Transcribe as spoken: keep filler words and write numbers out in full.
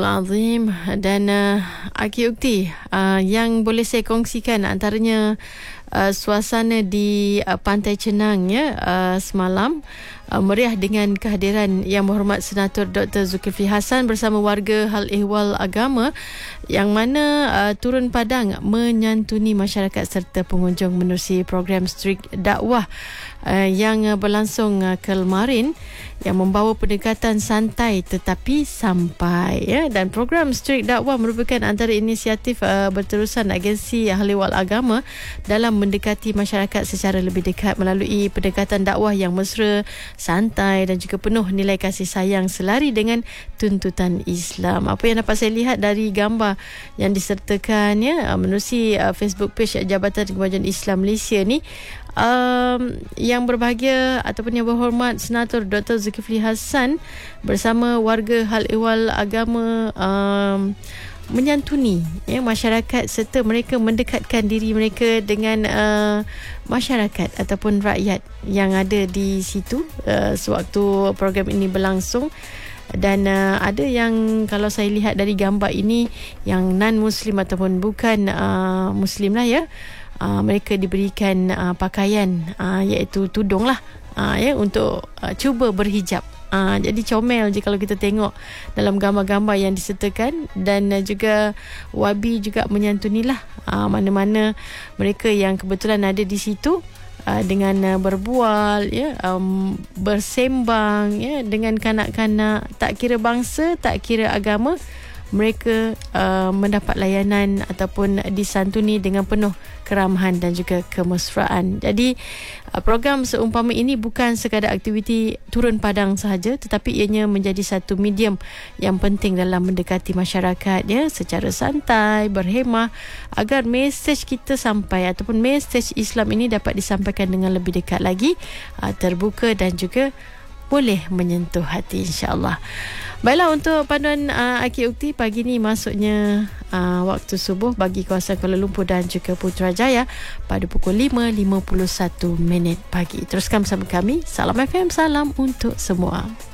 Azim dan uh, Aki Ukti uh, yang boleh saya kongsikan antaranya uh, suasana di uh, Pantai Cenang ya uh, semalam uh, meriah dengan kehadiran Yang Berhormat Senator Doktor Zulkifli Hassan bersama warga hal ehwal agama yang mana uh, turun padang menyantuni masyarakat serta pengunjung menerusi program Street Dakwah uh, yang uh, berlangsung uh, kemarin yang membawa pendekatan santai tetapi sampai ya. Dan program Street Dakwah merupakan antara inisiatif uh, berterusan agensi ahli wal agama dalam mendekati masyarakat secara lebih dekat melalui pendekatan dakwah yang mesra, santai dan juga penuh nilai kasih sayang selari dengan tuntutan Islam. Apa yang dapat saya lihat dari gambar yang disertakan ya uh, menerusi uh, Facebook page Jabatan Kemajuan Islam Malaysia ni, Um, yang berbahagia ataupun yang berhormat Senator Doktor Zulkifli Hassan bersama warga hal ehwal agama um, menyantuni ya, masyarakat serta mereka mendekatkan diri mereka dengan uh, masyarakat ataupun rakyat yang ada di situ uh, sewaktu program ini berlangsung. Dan uh, ada yang kalau saya lihat dari gambar ini yang non-Muslim ataupun bukan uh, Muslim lah ya, Uh, mereka diberikan uh, pakaian uh, iaitu tudung lah uh, ya, untuk uh, cuba berhijab. Uh, jadi comel je kalau kita tengok dalam gambar-gambar yang disertakan. Dan uh, juga Wabi juga menyantunilah uh, mana-mana mereka yang kebetulan ada di situ uh, dengan uh, berbual ya, um, bersembang ya, dengan kanak-kanak tak kira bangsa, tak kira agama. Mereka uh, mendapat layanan ataupun disantuni dengan penuh keramahan dan juga kemesraan. Jadi uh, program seumpama ini bukan sekadar aktiviti turun padang sahaja, tetapi ianya menjadi satu medium yang penting dalam mendekati masyarakat ya, secara santai, berhemah agar mesej kita sampai ataupun mesej Islam ini dapat disampaikan dengan lebih dekat lagi, uh, terbuka dan juga boleh menyentuh hati, insya-Allah. Baiklah, untuk panduan uh, Aki Ukti pagi ni masuknya uh, waktu subuh bagi kawasan Kuala Lumpur dan juga Putrajaya pada pukul lima lima puluh satu minit pagi. Teruskan bersama kami. Salam F M, salam untuk semua.